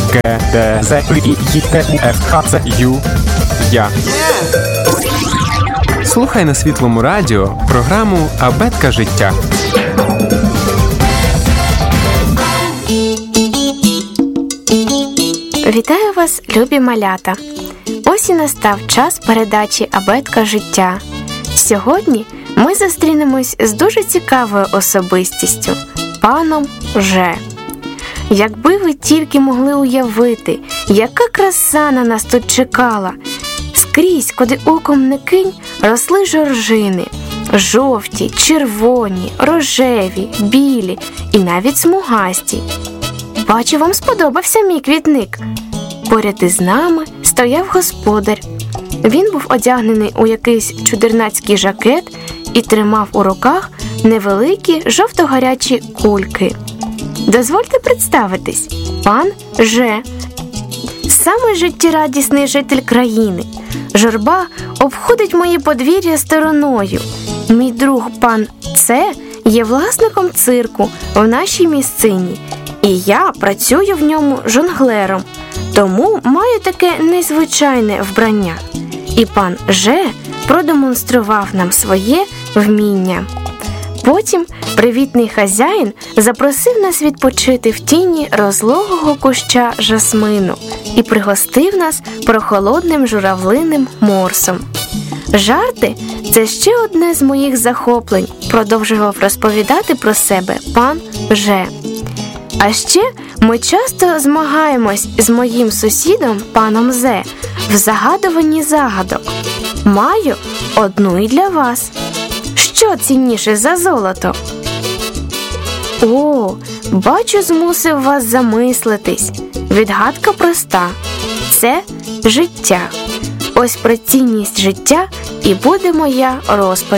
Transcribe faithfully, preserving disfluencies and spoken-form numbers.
Г, Д, З, І, Й, Т, У, Ф, Х, Ц, Ю, Я. Слухай на Світлому радіо програму «Абетка життя». Вітаю вас, любі малята! Ось і настав час передачі «Абетка життя». Сьогодні ми зустрінемось з дуже цікавою особистістю – паном Ж. Якби ви тільки могли уявити, яка краса на нас тут чекала. Скрізь, куди оком не кинь, росли жоржини – жовті, червоні, рожеві, білі і навіть смугасті. Бачу, вам сподобався мій квітник. Поряд із нами стояв господар. Він був одягнений у якийсь чудернацький жакет і тримав у руках невеликі жовто-гарячі кульки. Дозвольте представитись, пан Ж. Самий життєрадісний житель країни. Журба обходить моє подвір'я стороною. Мій друг пан Ц є власником цирку в нашій місцині, і я працюю в ньому жонглером, тому маю таке незвичайне вбрання. І пан Ж продемонстрував нам своє вміння. Потім привітний хазяїн запросив нас відпочити в тіні розлогого куща жасмину і пригостив нас прохолодним журавлиним морсом. Жарти – це ще одне з моїх захоплень, продовжував розповідати про себе пан Ж. А ще ми часто змагаємось з моїм сусідом паном З в загадуванні загадок. Маю одну і для вас. Що цінніше за золото? О, бачу, змусив вас замислитись. Відгадка проста. Це життя. Ось про цінність життя і буде моя розповідь.